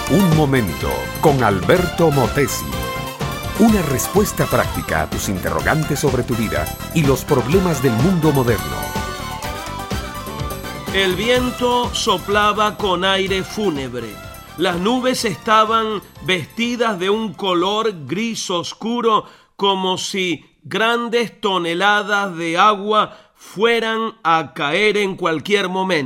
Un momento con Alberto Motesi. Una respuesta práctica a tus interrogantes sobre tu vida y los problemas del mundo moderno. El viento soplaba con aire fúnebre. Las nubes estaban vestidas de un color gris oscuro, como si grandes toneladas de agua fueran a caer en cualquier momento.